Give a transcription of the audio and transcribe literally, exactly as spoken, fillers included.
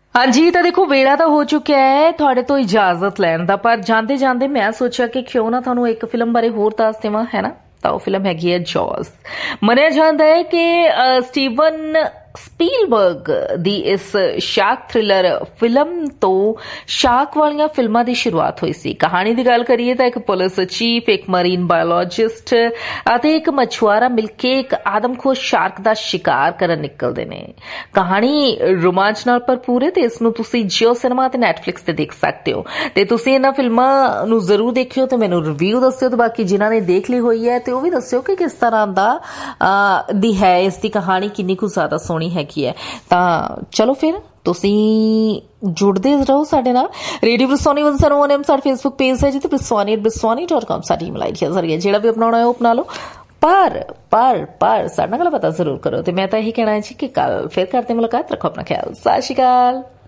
हाँ जी, तो देखो वेला तो हो चुका है थोड़े तो इजाजत लैन दा, पर जाते जाते मैं सोचा कि क्यों ना थानू एक फिल्म बारे होर दस देवां, है ना। तो फिल्म हैगी है जॉस। मनिया जाता है कि स्टीवन स्पीलबर्ग दी इस शार्क थ्रिलर फिल्म तो शार्क वालियां फिल्मां दी शुरुआत हुई सी। कहानी दी गल करिए तो एक पुलिस चीफ, एक मरीन बायोलॉजिस्ट अते एक मछुआरा मिलके एक आदमखोर शार्क दा शिकार करन निकलदे ने। कहानी रोमांच नाल भरपूर है ते इस नूं तुसीं जियो सिनेमा ते नैटफ्लिक्स ते देख सकते हो। ते तुसीं इन्हां फिल्मां नूं जरूर देखियो ते मैनूं रिव्यू दस्सियो, ते बाकी जिन्हां ने देख ली हुई है ते ओह वी दस्सियो कि किस तरह दा दी है इस दी कहानी, किन्नी कुछ ज्यादा सोहनी हैगी है। तां चलो फिर तुसीं जुड़दे रहो साडे नाल। Radio ब्रिसवानी one zero one M साडा फेसबुक पेज है जी, ते ब्रिसवानी एट ब्रिसवानी डॉट कॉम साडी ईमेल आईडी है। जरिए जेड़ा भी अपनाना है अपना लो, पर पर पर साडे नाल गल पता जरूर करो। ते मैं तां यही कहना है जी कि कल फिर करते मुलाकात। रखो अपना ख्याल। सत श्री अकाल।